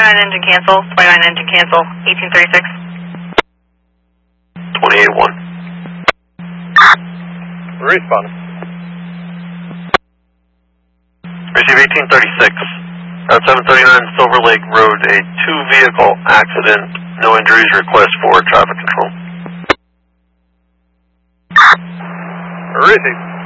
engine cancel, 29 engine cancel, 1836. 28-1. Responding. Receive 1836. At 739 Silver Lake Road, a two-vehicle accident. No injuries. Request for traffic control. Receive.